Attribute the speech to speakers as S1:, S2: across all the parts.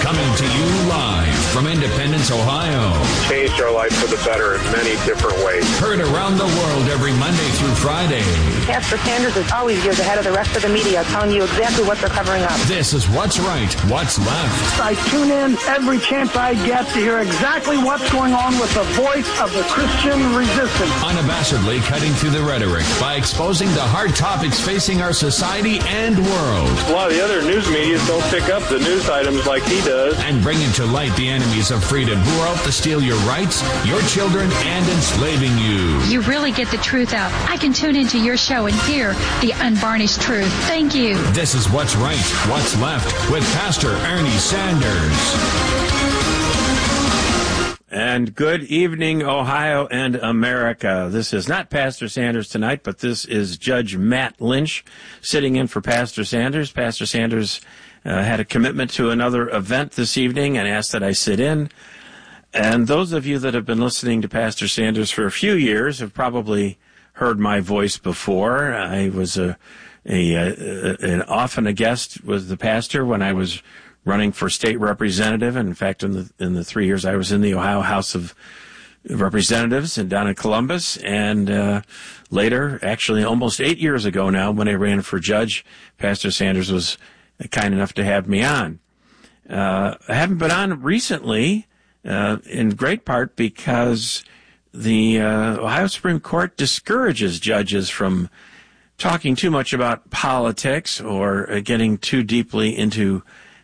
S1: Coming to you live from Independence, Ohio.
S2: Changed our life for the better in many different ways.
S1: Heard around the world every Monday through Friday.
S3: Pastor Sanders is always years ahead of the rest of the media, telling you exactly what they're covering up.
S1: This is What's Right, What's Left.
S4: I tune in every chance I get to hear exactly what's going on with the voice of the Christian resistance.
S1: Unabashedly cutting through the rhetoric by exposing the hard topics facing our society and world.
S2: A lot of the other news media don't pick up the news items like he does.
S1: And bringing to light the enemies of freedom who are out to steal your rights, your children, and enslaving you.
S5: You really get the truth out. I can tune into your show and hear the unvarnished truth. Thank you.
S1: This is What's Right, What's Left with Pastor Ernie Sanders.
S6: And good evening, Ohio and America. This is not Pastor Sanders tonight, but this is Judge Matt Lynch sitting in for Pastor Sanders. Pastor Sanders had a commitment to another event this evening and asked that I sit in. And those of you that have been listening to Pastor Sanders for a few years have probably heard my voice before. I was often a guest with the pastor when I was running for state representative. And in fact, in the 3 years I was in the Ohio House of Representatives and down in Columbus, and later, actually almost 8 years ago now, when I ran for judge, Pastor Sanders was kind enough to have me on. I haven't been on recently, in great part because the Ohio Supreme Court discourages judges from talking too much about politics or getting too deeply into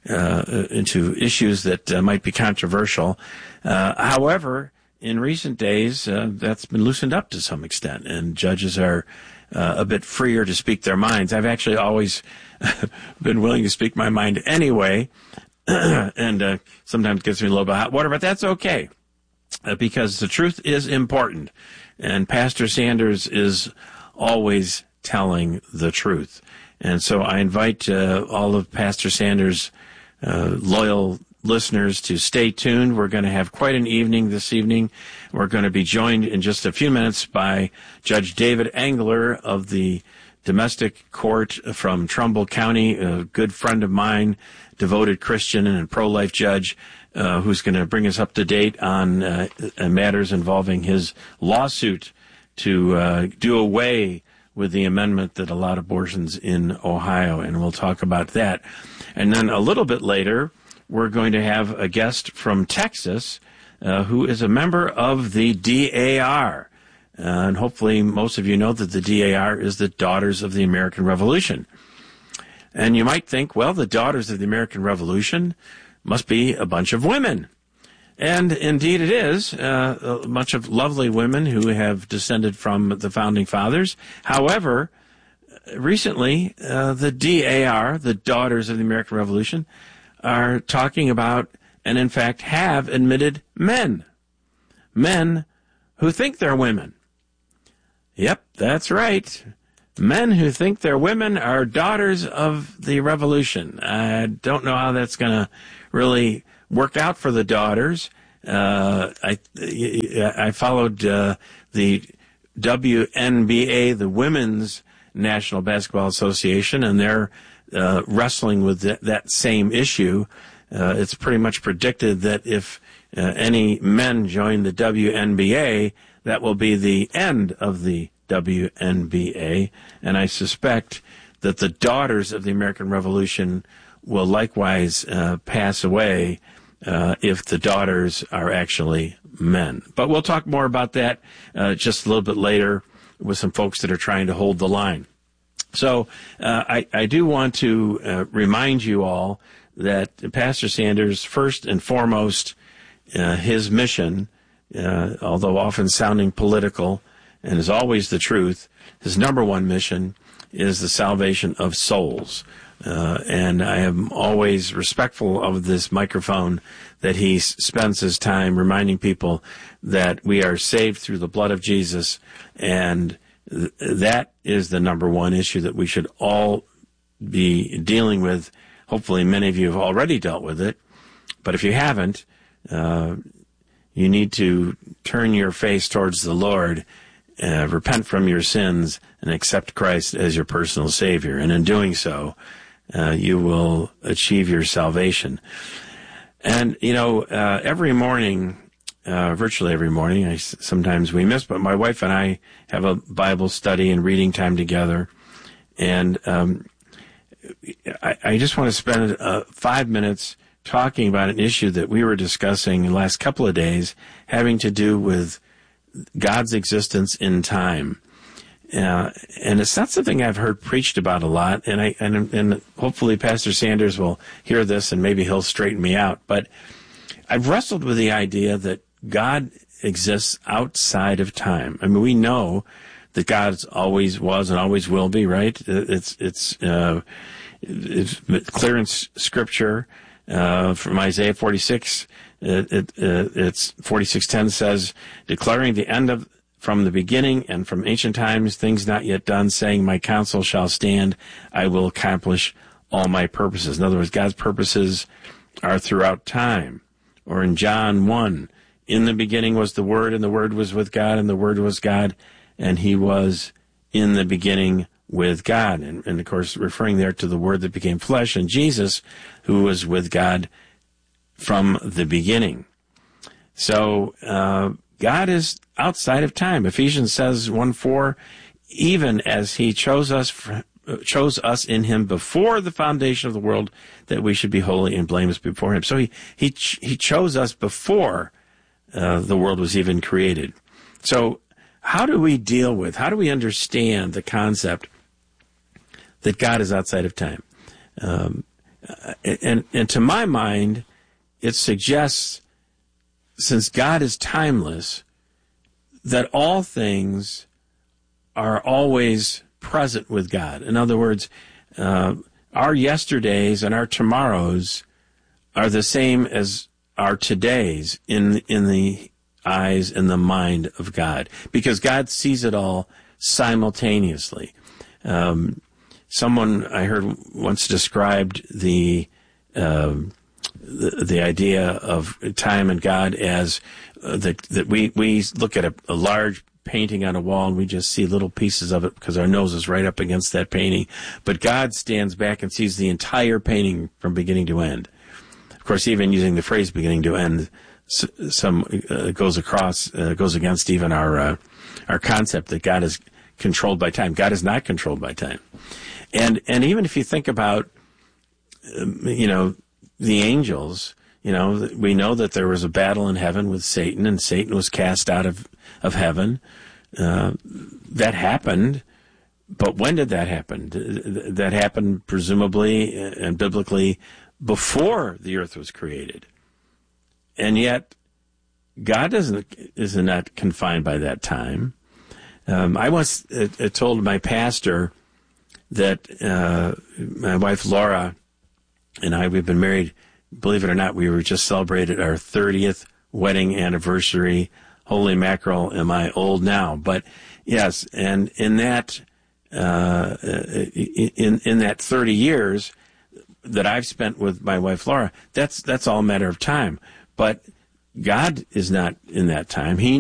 S6: issues that might be controversial. However, in recent days, that's been loosened up to some extent, and judges are a bit freer to speak their minds. I've actually always been willing to speak my mind anyway, and sometimes gets me a little bit hot water, but that's okay, because the truth is important, and Pastor Sanders is always telling the truth. And so I invite all of Pastor Sanders' loyal listeners to stay tuned. We're going to have quite an evening this evening. We're going to be joined in just a few minutes by Judge David Engler of the Domestic Court from Trumbull County, a good friend of mine, devoted Christian and a pro-life judge, who's going to bring us up to date on matters involving his lawsuit to do away with the amendment that allowed abortions in Ohio, and we'll talk about that. And then a little bit later, we're going to have a guest from Texas who is a member of the DAR. And hopefully most of you know that the DAR is the Daughters of the American Revolution. And you might think, well, the Daughters of the American Revolution must be a bunch of women. And indeed it is, a bunch of lovely women who have descended from the Founding Fathers. However, recently, the DAR, the Daughters of the American Revolution, are talking about, and in fact have admitted, men who think they're women. Yep, that's right. Men who think they're women are daughters of the revolution. I don't know how that's going to really work out for the daughters. I followed the WNBA, the Women's National Basketball Association, and they're wrestling with that same issue. It's pretty much predicted that if any men join the WNBA, that will be the end of the WNBA, and I suspect that the Daughters of the American Revolution will likewise pass away if the daughters are actually men. But we'll talk more about that just a little bit later with some folks that are trying to hold the line. So I do want to remind you all that Pastor Sanders, first and foremost, his mission, although often sounding political and is always the truth, his number one mission is the salvation of souls. And I am always respectful of this microphone that he spends his time reminding people that we are saved through the blood of Jesus, and that is the number one issue that we should all be dealing with. Hopefully many of you have already dealt with it, but if you haven't, you need to turn your face towards the Lord, repent from your sins, and accept Christ as your personal Savior. And in doing so, you will achieve your salvation. And, every morning, virtually every morning, sometimes we miss, but my wife and I have a Bible study and reading time together. And I just want to spend 5 minutes talking about an issue that we were discussing the last couple of days, having to do with God's existence in time. And it's not something I've heard preached about a lot, and hopefully Pastor Sanders will hear this and maybe he'll straighten me out. But I've wrestled with the idea that God exists outside of time. I mean, we know that God always was and always will be, right? It's clear in Scripture. From Isaiah 46, it's 46:10 says, declaring the end from the beginning and from ancient times, things not yet done, saying, my counsel shall stand, I will accomplish all my purposes. In other words, God's purposes are throughout time. Or in John 1, in the beginning was the Word, and the Word was with God, and the Word was God, and He was in the beginning with God. And of course, referring there to the Word that became flesh, and Jesus, who was with God from the beginning. So, God is outside of time. Ephesians says 1:4, even as He chose us in Him before the foundation of the world, that we should be holy and blameless before Him. So He chose us before the world was even created. So how do we understand the concept that God is outside of time? And to my mind, it suggests, since God is timeless, that all things are always present with God. In other words, our yesterdays and our tomorrows are the same as our todays in the eyes and the mind of God, because God sees it all simultaneously. Someone I heard once described the idea of time and God as that we look at a large painting on a wall and we just see little pieces of it because our nose is right up against that painting. But God stands back and sees the entire painting from beginning to end. Of course, even using the phrase beginning to end, goes against even our concept that God is controlled by time. God is not controlled by time. And even if you think about, the angels, we know that there was a battle in heaven with Satan, and Satan was cast out of heaven. That happened, but when did that happen? That happened presumably and biblically before the earth was created. And yet, God is not confined by that time. I once told my pastor that my wife Laura and I, we've been married, believe it or not, we were just celebrated our 30th wedding anniversary. Holy mackerel, am I old now? But yes, and in that in that 30 years that I've spent with my wife Laura, that's all a matter of time. But God is not in that time. He